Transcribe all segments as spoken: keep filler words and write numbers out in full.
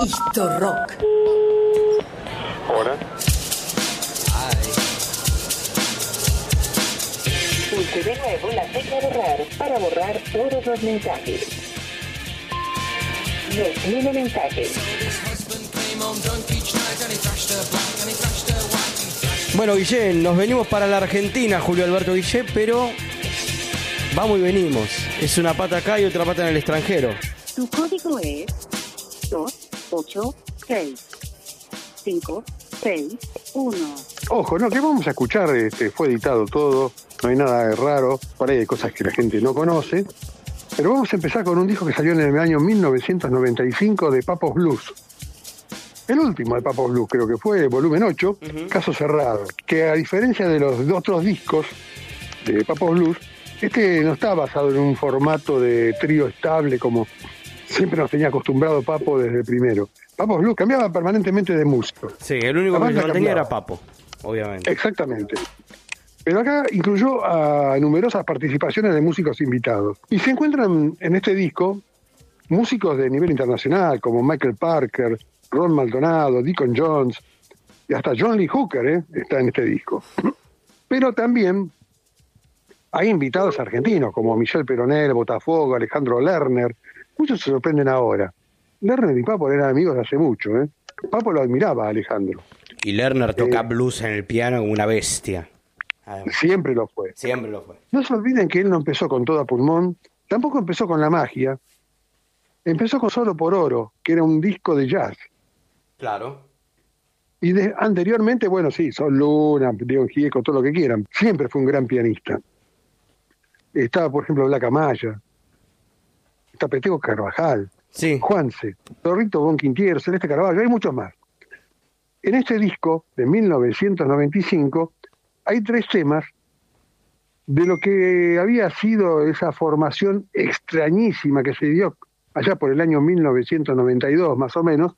Historrock. Hola. Pulse de nuevo la tecla borrar para borrar todos los mensajes. Los mil mensajes. Bueno, Guillén, nos venimos para la Argentina, Julio Alberto Guillén, pero vamos y venimos. Es una pata acá y otra pata en el extranjero. Tu código es dos ocho seis cinco seis uno. Ojo, no, que vamos a escuchar, este, fue editado todo, no hay nada de raro, por ahí hay cosas que la gente no conoce, pero vamos a empezar con un disco que salió en el año mil novecientos noventa y cinco de Papos Blues. El último de Papos Blues, creo que fue, volumen ocho, uh-huh. Caso Cerrado, que a diferencia de los otros discos de Papos Blues, este no está basado en un formato de trío estable como siempre nos tenía acostumbrado Papo desde el primero. Papos Blues cambiaba permanentemente de músico. Sí, el único que se mantenía era Papo, obviamente. Exactamente. Pero acá incluyó a numerosas participaciones de músicos invitados. Y se encuentran en este disco músicos de nivel internacional, como Michael Parker, Ron Maldonado, Deacon Jones, y hasta John Lee Hooker ¿eh? está en este disco. Pero también hay invitados argentinos, como Michel Peronel, Botafogo, Alejandro Lerner. Muchos se sorprenden ahora. Lerner y Papo eran amigos de hace mucho. ¿eh? Papo lo admiraba a Alejandro. Y Lerner toca eh, blues en el piano como una bestia. Además. Siempre lo fue. Siempre lo fue. No se olviden que él no empezó con todo a pulmón, tampoco empezó con la magia. Empezó con Solo por Oro, que era un disco de jazz. Claro. Y de, anteriormente, bueno, sí, Sol Luna, Diego Gieco, todo lo que quieran. Siempre fue un gran pianista. Estaba, por ejemplo, Blanca Maya. Está Petego Carvajal. Sí. Juanse, Torrito Bonquintiero, Celeste Carvalho, hay muchos más. En este disco de mil novecientos noventa y cinco hay tres temas de lo que había sido esa formación extrañísima que se dio allá por el año mil novecientos noventa y dos, más o menos,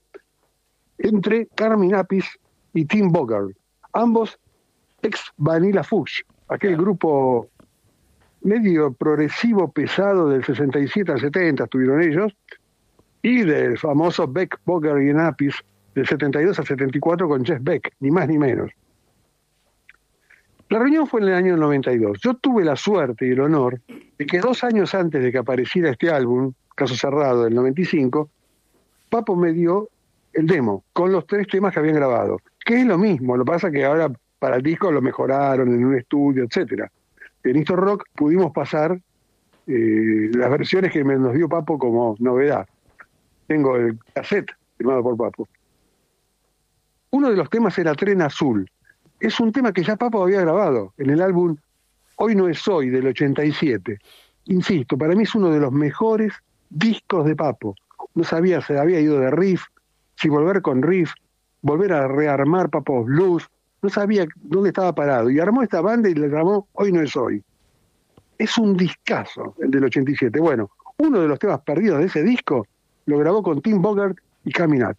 entre Carmine Appice y Tim Bogart, ambos ex Vanilla Fudge, aquel grupo medio progresivo pesado del sesenta y siete al setenta estuvieron ellos, y del famoso Beck, Bogart y Appice del setenta y dos al setenta y cuatro con Jeff Beck, ni más ni menos. La reunión fue en el año noventa y dos. Yo tuve la suerte y el honor de que dos años antes de que apareciera este álbum, Caso Cerrado, del noventa y cinco, Papo me dio el demo con los tres temas que habían grabado, que es lo mismo, lo que pasa que ahora para el disco lo mejoraron en un estudio, etcétera. En Historrock pudimos pasar eh, las versiones que me, nos dio Papo como novedad. Tengo el cassette firmado por Papo. Uno de los temas era Tren Azul. Es un tema que ya Papo había grabado en el álbum Hoy no es hoy, del ochenta y siete. Insisto, para mí es uno de los mejores discos de Papo. No sabía, se había ido de riff, si volver con riff, volver a rearmar Papos Blues. No sabía dónde estaba parado. Y armó esta banda y le llamó Hoy no es hoy. Es un discazo, el del ochenta y siete. Bueno, uno de los temas perdidos de ese disco lo grabó con Tim Bogart y Carmine Appice.